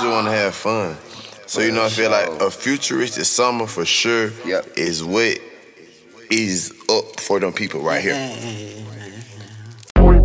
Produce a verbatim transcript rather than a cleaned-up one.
just want to have fun. So, you know, I feel like a futuristic summer for sure Yep. is what is up for them people right here.